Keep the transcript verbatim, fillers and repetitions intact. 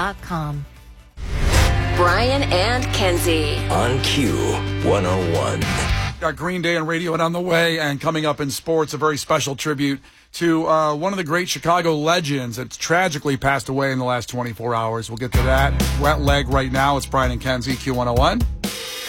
dot com. Brian and Kenzie on Q one oh one. Got Green Day and Radiohead on the way, and coming up in sports, a very special tribute to uh, one of the great Chicago legends that's tragically passed away in the last twenty-four hours. We'll get to that. Wet leg right now. It's Brian and Kenzie, Q one oh one.